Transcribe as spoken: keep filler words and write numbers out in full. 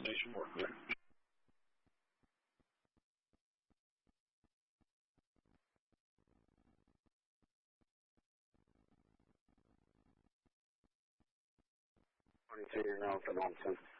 coordination work there. twenty-two, you're now at the Nonsense.